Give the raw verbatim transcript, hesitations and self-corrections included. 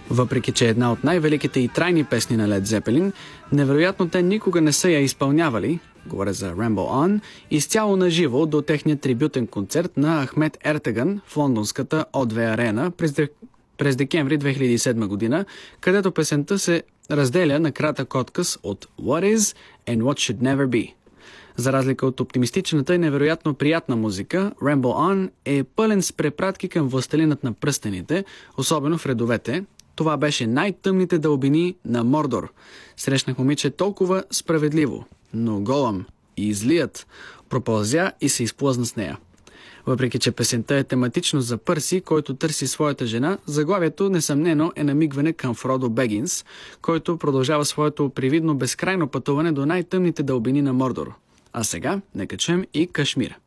Въпреки че е една от най-великите и трайни песни на Led Zeppelin, невероятно те никога не са я изпълнявали, говоря за Ramble On, изцяло на живо до техния трибютен концерт на Ахмед Ертеган в лондонската О две арена през, де... през декември две хиляди и седма година, където песента се разделя на кратък откъс от What Is and What Should Never Be. За разлика от оптимистичната и невероятно приятна музика, Ramble On е пълен с препратки към властелинът на пръстените, особено в редовете. Това беше най-тъмните дълбини на Мордор. Срещнах момиче толкова справедливо, но Голъм и злият пропълзя и се изплъзна с нея. Въпреки че песента е тематично за Пърси, който търси своята жена, заглавието несъмнено е намигване към Фродо Бегинс, който продължава своето привидно безкрайно пътуване до най-тъмните дълбини на Мордор. А сега нека чуем и Кашмир.